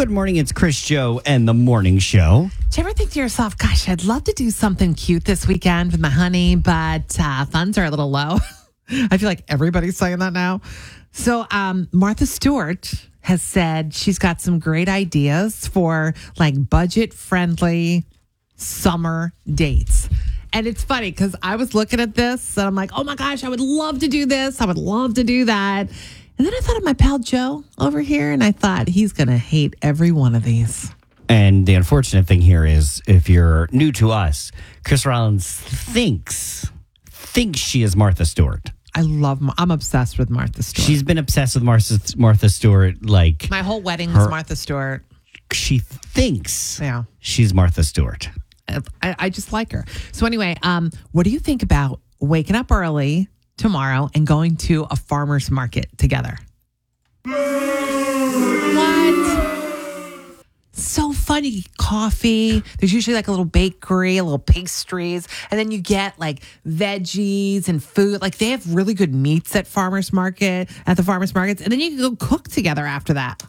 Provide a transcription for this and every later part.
Good morning, it's Chris, Joe, and the Morning Show. Do you ever think to yourself, gosh, I'd love to do something cute this weekend with my honey, but funds are a little low? I feel like everybody's saying that now. So Martha Stewart has said she's got some great ideas for like budget-friendly summer dates. And it's funny because I was looking at this and I'm like, oh my gosh, I would love to do this. I would love to do that. And then I thought of my pal Joe over here and I thought he's going to hate every one of these. And the unfortunate thing here is, if you're new to us, Chris Rollins thinks she is Martha Stewart. I'm obsessed with Martha Stewart. She's been obsessed with Martha Stewart like... My whole wedding was Martha Stewart. She thinks she's Martha Stewart. I just like her. So anyway, what do you think about waking up early tomorrow and going to a farmer's market together? What? So funny. Coffee. There's usually like a little bakery, a little pastries, and then you get like veggies and food. Like they have really good meats at the farmers markets, and then you can go cook together after that.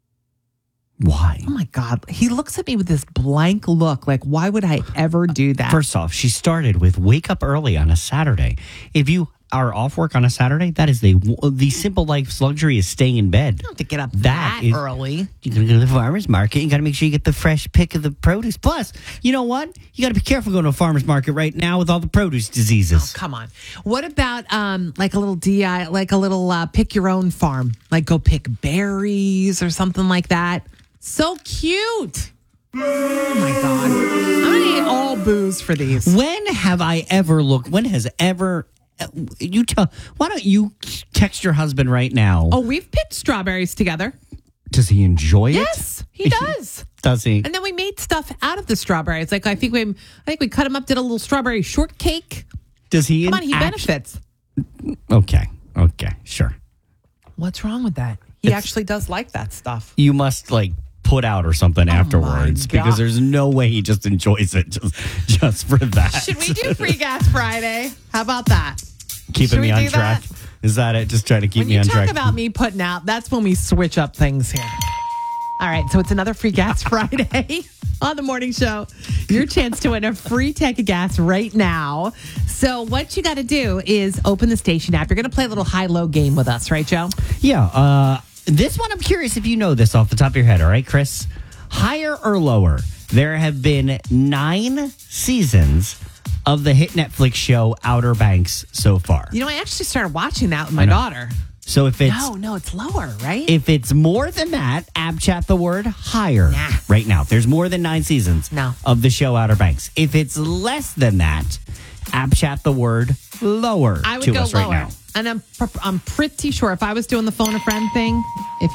Why? Oh my God. He looks at me with this blank look. Like, why would I ever do that? First off, she started with wake up early on a Saturday. If you are off work on a Saturday, that is the simple life's luxury is staying in bed. You don't have to get up that early. You're going to go to the farmer's market. You got to make sure you get the fresh pick of the produce. Plus, you know what? You got to be careful going to a farmer's market right now with all the produce diseases. Oh, come on. What about like a little pick your own farm? Like go pick berries or something like that. So cute. Oh my God. I'm going to eat all booze for these. When has ever why don't you text your husband right now? Oh, we've picked strawberries together. Does he enjoy it? Yes, he does. Does he? And then we made stuff out of the strawberries. Like I think we cut them up, did a little strawberry shortcake. Does he? Come on, he benefits. Okay, sure. What's wrong with that? He actually does like that stuff. You must put out or something afterwards, because there's no way he just enjoys it just for that. Should we do Free Gas Friday? How about that? Keeping me on track? Is that it? Just trying to keep me on track? When you talk about me putting out, that's when we switch up things here. All right, so it's another Free Gas Friday on the Morning Show. Your chance to win a free tank of gas right now. So what you got to do is open the station app. You're going to play a little high-low game with us, right, Joe? Yeah. This one, I'm curious if you know this off the top of your head. All right, Chris? Higher or lower? There have been 9 seasons of the hit Netflix show Outer Banks so far. You know, I actually started watching that with my daughter. So if it's... No, it's lower, right? If it's more than that, app chat the word higher right now. There's more than 9 seasons of the show Outer Banks. If it's less than that, app chat the word lower I would to go us lower. right now. And I'm pretty sure if I was doing the phone a friend thing, if